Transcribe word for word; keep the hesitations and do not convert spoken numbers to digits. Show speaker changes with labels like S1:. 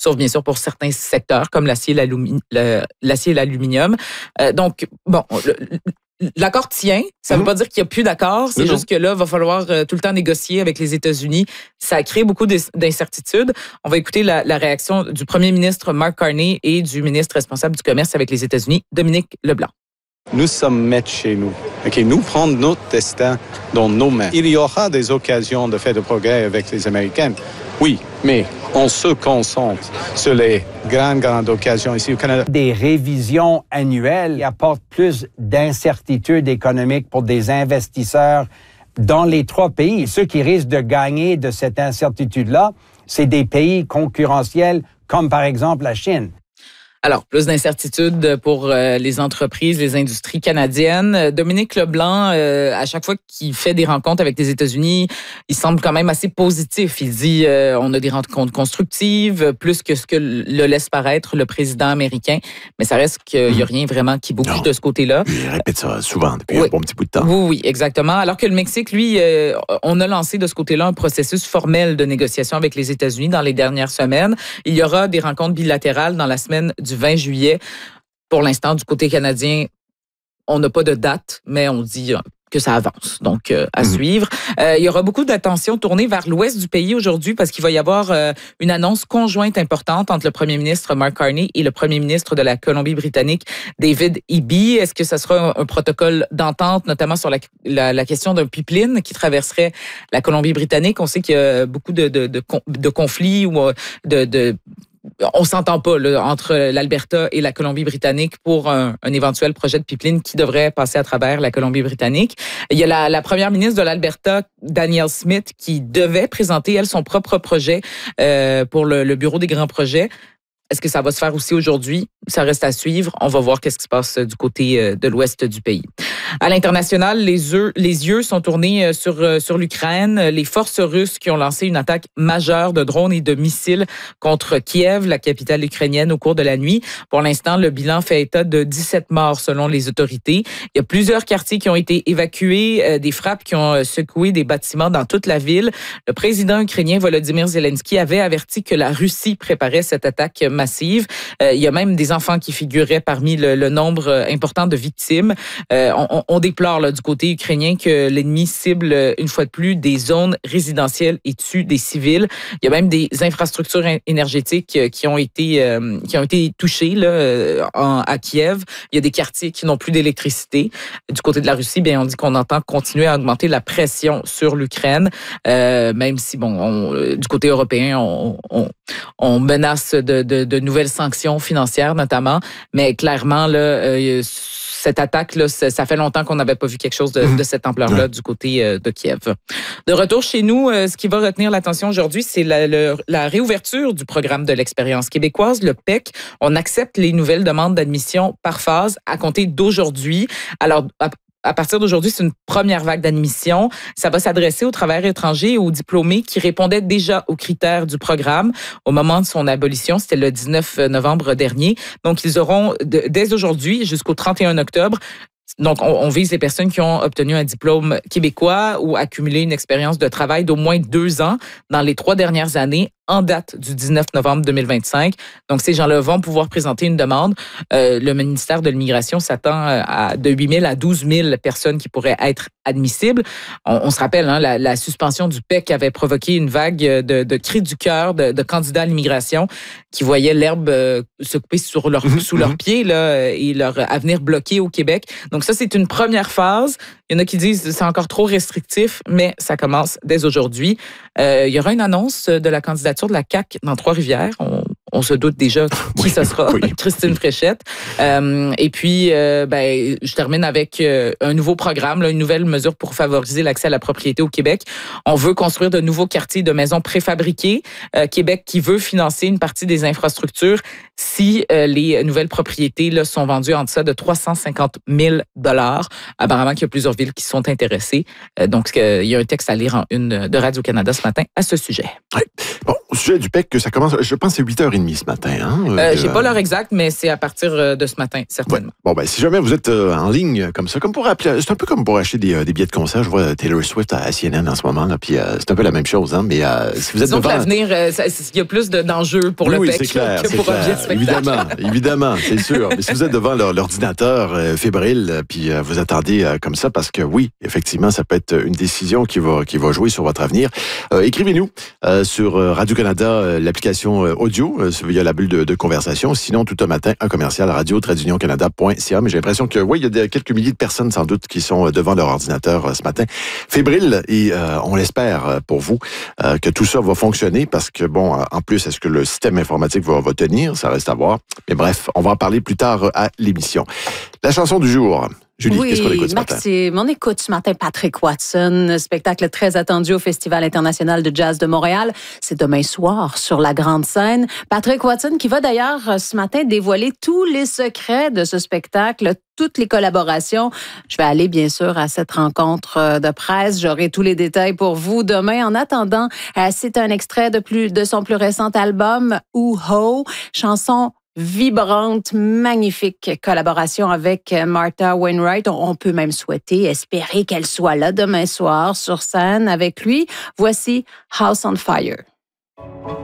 S1: sauf bien sûr pour certains secteurs comme l'acier et l'alumi- le- l'acier et l'aluminium. Euh, donc, bon, le, l'accord tient. Ça ne veut pas dire qu'il n'y a plus d'accord. C'est
S2: non,
S1: juste que là, il va falloir euh, tout le temps négocier avec les États-Unis. Ça crée beaucoup d'incertitudes. On va écouter la, la réaction du premier ministre Mark Carney et du ministre responsable du commerce avec les États-Unis, Dominique Leblanc.
S3: Nous sommes maîtres chez nous. Okay, nous prenons notre destin dans nos mains. Il y aura des occasions de faire de progrès avec les Américains. Oui, mais on se concentre sur les grandes, grandes occasions ici au Canada.
S4: Des révisions annuelles apportent plus d'incertitudes économiques pour des investisseurs dans les trois pays. Ceux qui risquent de gagner de cette incertitude-là, c'est des pays concurrentiels comme par exemple la Chine.
S1: Alors, plus d'incertitudes pour euh, les entreprises, les industries canadiennes. Dominique Leblanc, euh, à chaque fois qu'il fait des rencontres avec les États-Unis, il semble quand même assez positif. Il dit euh, on a des rencontres constructives, plus que ce que le laisse paraître le président américain. Mais ça reste qu'il n'y a rien vraiment qui bouge non. de ce côté-là.
S2: Il répète ça souvent depuis oui. un bon petit bout de temps.
S1: Oui, oui, exactement. Alors que le Mexique, lui, euh, on a lancé de ce côté-là un processus formel de négociation avec les États-Unis dans les dernières semaines. Il y aura des rencontres bilatérales dans la semaine du vingt juillet. Pour l'instant, du côté canadien, on n'a pas de date, mais on dit que ça avance. Donc, euh, à mmh. suivre. Euh, il y aura beaucoup d'attention tournée vers l'ouest du pays aujourd'hui parce qu'il va y avoir euh, une annonce conjointe importante entre le premier ministre Mark Carney et le premier ministre de la Colombie-Britannique, David Eby. Est-ce que ça sera un, un protocole d'entente, notamment sur la, la, la question d'un pipeline qui traverserait la Colombie-Britannique? On sait qu'il y a beaucoup de, de, de, de conflits ou de... de on s'entend pas là, entre l'Alberta et la Colombie-Britannique pour un, un éventuel projet de pipeline qui devrait passer à travers la Colombie-Britannique. Il y a la, la première ministre de l'Alberta, Danielle Smith, qui devait présenter, elle, son propre projet euh, pour le, le Bureau des grands projets. Est-ce que ça va se faire aussi aujourd'hui? Ça reste à suivre. On va voir qu'est-ce qui se passe du côté de l'ouest du pays. À l'international, les yeux, les yeux sont tournés sur, sur l'Ukraine. Les forces russes qui ont lancé une attaque majeure de drones et de missiles contre Kiev, la capitale ukrainienne, au cours de la nuit. Pour l'instant, le bilan fait état de dix-sept morts selon les autorités. Il y a plusieurs quartiers qui ont été évacués, des frappes qui ont secoué des bâtiments dans toute la ville. Le président ukrainien Volodymyr Zelensky avait averti que la Russie préparait cette attaque massive. Euh, il y a même des enfants qui figuraient parmi le, le nombre important de victimes. Euh, on, on déplore là, du côté ukrainien que l'ennemi cible une fois de plus des zones résidentielles et tue des civils. Il y a même des infrastructures énergétiques qui ont été euh, qui ont été touchées là, en, à Kiev. Il y a des quartiers qui n'ont plus d'électricité. Du côté de la Russie, bien on dit qu'on entend continuer à augmenter la pression sur l'Ukraine, euh, même si bon, on, du côté européen, on, on, on menace de, de de nouvelles sanctions financières notamment, mais clairement là, euh, cette attaque là, ça fait longtemps qu'on n'avait pas vu quelque chose de, de cette ampleur-là du côté euh, de Kiev. De retour chez nous, euh, ce qui va retenir l'attention aujourd'hui, c'est la, le, la réouverture du programme de l'expérience québécoise, le P E C. On accepte les nouvelles demandes d'admission par phase à compter d'aujourd'hui. Alors, à, À partir d'aujourd'hui, c'est une première vague d'admission. Ça va s'adresser aux travailleurs étrangers et aux diplômés qui répondaient déjà aux critères du programme au moment de son abolition. C'était le dix-neuf novembre dernier. Donc, ils auront, de, dès aujourd'hui jusqu'au trente et un octobre, donc, on, on vise les personnes qui ont obtenu un diplôme québécois ou accumulé une expérience de travail d'au moins deux ans dans les trois dernières années en date du dix-neuf novembre deux mille vingt-cinq. Donc, ces gens-là vont pouvoir présenter une demande. Euh, le ministère de l'Immigration s'attend à de huit mille à douze mille personnes qui pourraient être admissibles. On, on se rappelle, hein, la, la suspension du P E C avait provoqué une vague de, de cris du cœur de, de candidats à l'immigration qui voyaient l'herbe euh, se couper sur leur, mmh, sous mmh. leurs pieds là, et leur avenir bloqué au Québec. Donc, ça, c'est une première phase. Il y en a qui disent que c'est encore trop restrictif, mais ça commence dès aujourd'hui. Euh, il y aura une annonce de la candidature de la C A Q dans Trois-Rivières. On, on se doute déjà qui oui, ce sera, oui. Christine Fréchette. Euh, et puis, euh, ben, je termine avec euh, un nouveau programme, là, une nouvelle mesure pour favoriser l'accès à la propriété au Québec. On veut construire de nouveaux quartiers de maisons préfabriquées. Euh, Québec qui veut financer une partie des infrastructures si euh, les nouvelles propriétés là, sont vendues en deçà de trois cent cinquante mille dollars. Apparemment qu'il y a plusieurs villes qui sont intéressées. Euh, donc, euh, il y a un texte à lire en une de Radio-Canada ce matin à ce sujet.
S2: Oui. Bon, au sujet du P E C, ça commence, je pense, c'est huit heures trente demie ce matin. Hein,
S1: euh, euh, j'ai pas l'heure exacte, mais c'est à partir de ce matin, certainement.
S2: Ouais. Bon, ben, si jamais vous êtes euh, en ligne comme ça, comme pour appeler, c'est un peu comme pour acheter des, euh, des billets de concert. Je vois Taylor Swift à C N N en ce moment, là, puis euh, c'est un peu la même chose. Hein, mais euh, si vous êtes
S1: Disons
S2: devant...
S1: que l'avenir, euh, il y a plus de, d'enjeux pour
S2: oui,
S1: le
S2: oui,
S1: P E C
S2: c'est clair,
S1: que
S2: c'est
S1: pour
S2: clair.
S1: un billet de spectacle.
S2: Évidemment, évidemment, c'est sûr. Mais si vous êtes devant l'ordinateur euh, fébrile, euh, puis euh, vous attendez euh, comme ça, parce que oui, effectivement, ça peut être une décision qui va, qui va jouer sur votre avenir. Euh, écrivez-nous euh, sur Radio-Canada, euh, l'application euh, audio, euh, via la bulle de, de conversation. Sinon, tout un matin, un commercial radio tradeunion canada point c a. Mais j'ai l'impression que, oui, il y a des, quelques milliers de personnes, sans doute, qui sont devant leur ordinateur euh, ce matin. Fébrile, et euh, on l'espère euh, pour vous, euh, que tout ça va fonctionner, parce que, bon, en plus, est-ce que le système informatique va, va tenir? Ça reste à voir. Mais bref, on va en parler plus tard à l'émission. La chanson du jour. Julie,
S5: oui,
S2: qu'est-ce qu'on écoute ce matin?
S5: Maxime, on écoute ce matin Patrick Watson, spectacle très attendu au Festival international de jazz de Montréal. C'est demain soir sur la grande scène. Patrick Watson qui va d'ailleurs ce matin dévoiler tous les secrets de ce spectacle, toutes les collaborations. Je vais aller bien sûr à cette rencontre de presse. J'aurai tous les détails pour vous demain. En attendant, c'est un extrait de, plus, de son plus récent album, Ooh-Ho, chanson vibrante, magnifique collaboration avec Martha Wainwright. On peut même souhaiter, espérer qu'elle soit là demain soir sur scène avec lui. Voici House on Fire.